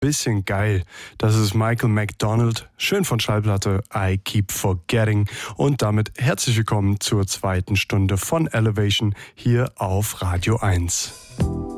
bisschen geil. Das ist Michael McDonald, schön von Schallplatte I Keep Forgetting. Und damit herzlich willkommen zur zweiten Stunde von Elevation hier auf Radio 1.